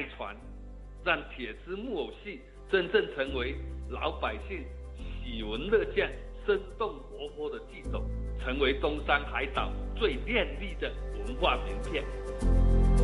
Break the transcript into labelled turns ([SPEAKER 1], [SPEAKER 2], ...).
[SPEAKER 1] 代传，让铁丝木偶戏真正成为老百姓喜闻乐见、生动活泼的剧种，成为东山海岛最亮丽的文化名片。